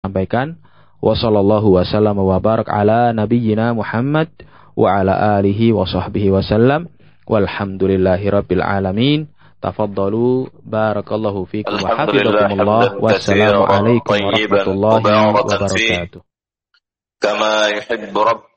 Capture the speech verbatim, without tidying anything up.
sampaikan. Wa sallallahu wasallam wa barak ala nabiyyina Muhammad wa ala alihi wa sahbihi wasallam. Walhamdulillahi rabbil alamin. Tafaddalu barakallahu fikum wa hafizakumullah. Wassalamu alaikum warahmatullahi wabarakatuh. Kama yuhibbu